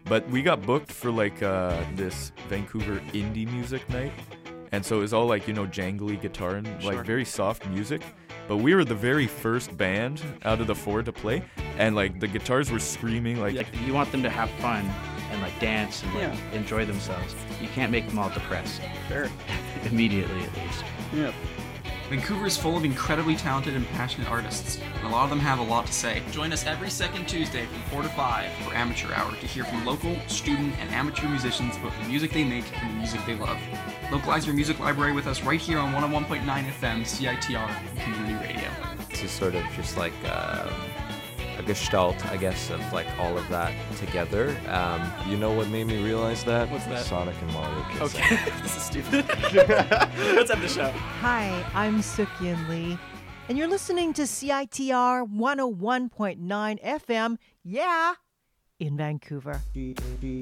But we got booked for like this Vancouver indie music night. And so it was all like, jangly guitar and like very soft music. But we were the very first band out of the 4 to play. And like the guitars were screaming like... If you want them to have fun and like dance and like enjoy themselves, you can't make them all depressed. Sure. Immediately at least. Yeah. Vancouver is full of incredibly talented and passionate artists, and a lot of them have a lot to say. Join us every second Tuesday from 4 to 5 for Amateur Hour to hear from local, student, and amateur musicians about the music they make and the music they love. Localize your music library with us right here on 101.9 FM CITR Community Radio. This is sort of just like a gestalt, I guess, of like all of that together. You know what made me realize that? What's that? Sonic and Mario kissing. Okay, this is stupid. Let's end the show. Hi, I'm Sukyin Lee, and you're listening to CITR 101.9 FM, in Vancouver.